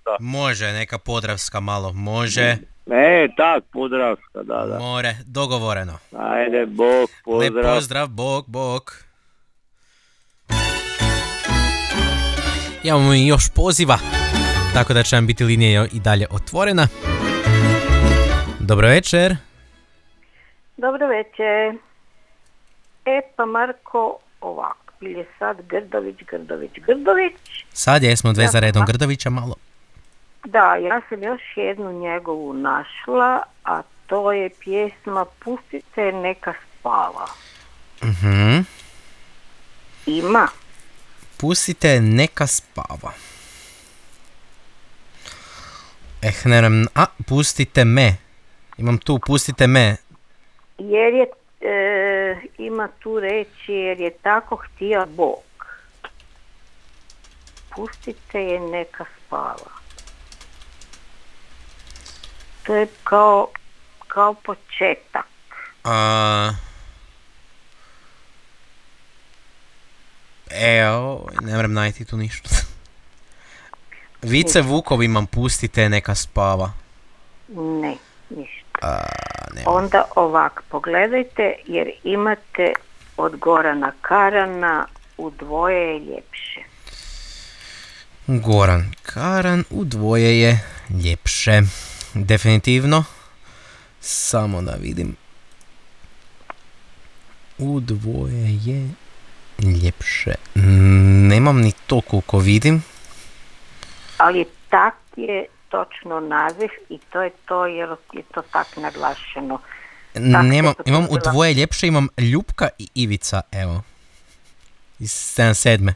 podravska. Može, neka podravska malo, može. Tak, podravska, da. More, dogovoreno. Ajde, bok, pozdrav. Lep pozdrav, bok. Imamo i još poziva, tako da će nam biti linija i dalje otvorena. Dobro večer. Dobro večer. Pa Marko, ovako, bil je sad Grdović. Sad jesmo dve za redom Grdovića malo. Da, ja sam još jednu njegovu našla, a to je pjesma Pustite neka spava. Ima. Pustite neka spava. Ne vem, pustite me. Imam tu, pustite me. Jer je, ima tu reći, jer je tako htio Bog. Pustite je neka spava. To je kao početak. Ne moram najti tu ništa. Vice Vukov imam, pustite neka spava. Ne, ništa. Onda ovak, pogledajte, jer imate od Gorana Karana U dvoje je ljepše. Goran Karan, U dvoje je ljepše. Definitivno. Samo da vidim. U dvoje je ljepše. Nemam ni to koliko vidim. Ali tak je točno naziv i to je to jer je to tak naglašeno. Imam U dvoje ljepše, imam Ljupka i Ivica, evo. Iz 77.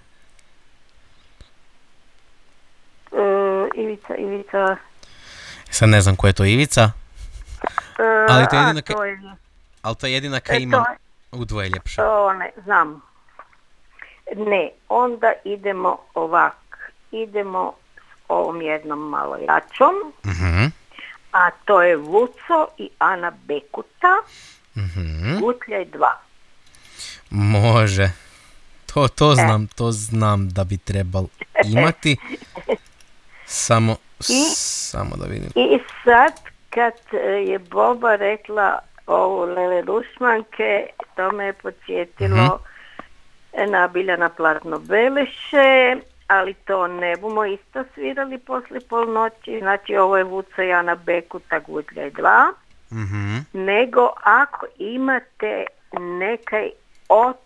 Ivica. Sad ne znam ko je to Ivica. Ali to je jedina kaj ima U dvoje ljepše. Ne, znam. Ne, onda idemo ovak. Idemo s ovom jednom malo jačom. A to je Vuco i Ana Bekuta. Gutljaj 2. Može. To znam da bi trebalo imati. Samo da vidim. I sad kad je Boba rekla ovo Lele Rušmanke, to me je podsjetilo na Biljana Platno Beleše, ali to ne bumo isto svirali poslije polnoći, znači ovo je Vuco i Ana Bekuta Gutljaj 2, nego ako imate nekaj od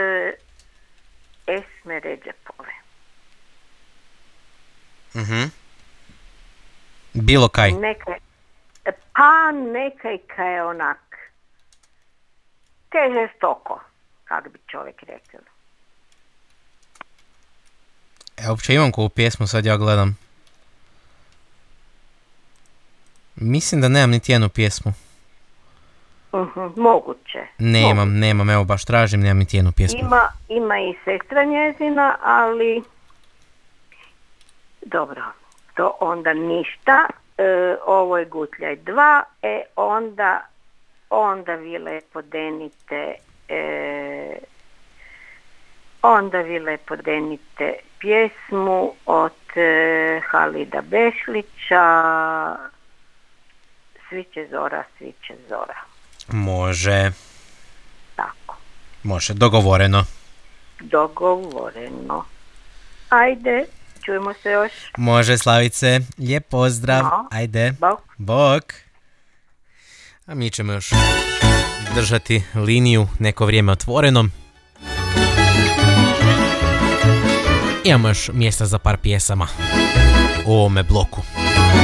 Esme Redžepove. Bilo kaj? Nekaj kaj je onak kaj žestoko, kak bi čovjek rekao. Uopće imam koju pjesmu, sad ja gledam. Mislim da nemam niti jednu pjesmu. Moguće. Nemam, evo baš tražim, nemam niti jednu pjesmu. Ima i sestra njezina, ali dobro, to onda ništa. Ovo je Gutljaj 2, onda vi lepo denite pjesmu od Halida Bešlića, Svi će zora. Može. Tako. Može, dogovoreno. Ajde, čujemo se još. Može, Slavice, lijep pozdrav. Ajde. Bok. A mi ćemo još držati liniju neko vrijeme otvorenom. Imamo još mjesta za par pjesama u ovome bloku.